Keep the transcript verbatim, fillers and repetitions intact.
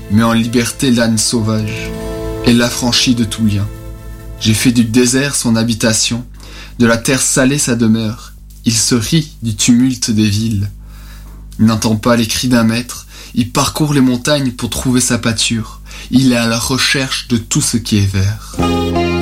met en liberté l'âne sauvage et l'affranchit de tout lien. J'ai fait du désert son habitation, de la terre salée sa demeure. Il se rit du tumulte des villes. Il n'entend pas les cris d'un maître, il parcourt les montagnes pour trouver sa pâture. Il est à la recherche de tout ce qui est vert.